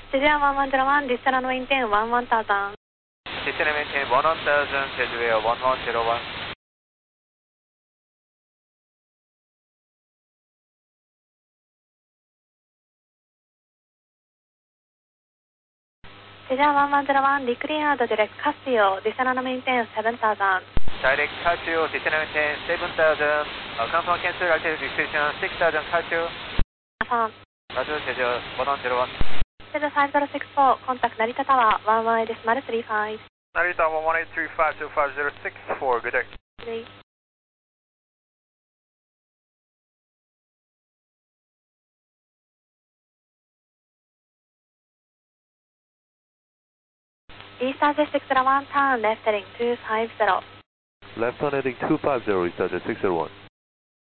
Cesar 1101, descend on maintain 11000. Descend and maintain 11000, Cesar 1101. Cesar 1101, declare the direct Casio, descend on maintain 7000. Direct Casio, descend and maintain 7000. Confirm cancel, altitude discretion 6000 Casio. Affirm. Roger, Cesar 1101. Cesar 5064, contact Narita Tower, 11.35. Narita 11.35, good day. Good day. Eastern Jet 601, turn left heading 250. Left on heading 250, Eastern Jet 601.